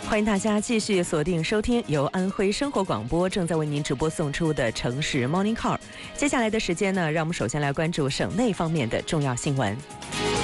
欢迎大家继续锁定收听由安徽生活广播正在为您直播送出的城市 Morning Call。接下来的时间呢，让我们首先来关注省内方面的重要新闻。